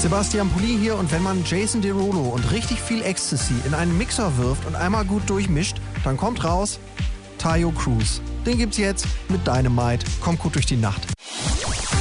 Sebastian Pulli hier, und wenn man Jason Derulo und richtig viel Ecstasy in einen Mixer wirft und einmal gut durchmischt, dann kommt raus Taio Cruz. Den gibt's jetzt mit Dynamite. Kommt gut durch die Nacht.